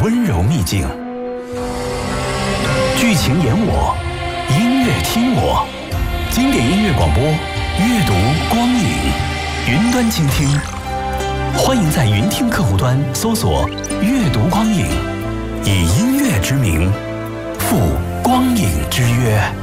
温柔秘境。剧情演我，音乐听我，经典音乐广播，阅读光影，云端倾听。欢迎在云听客户端搜索“阅读光影”，以音乐之名，赴光影之约。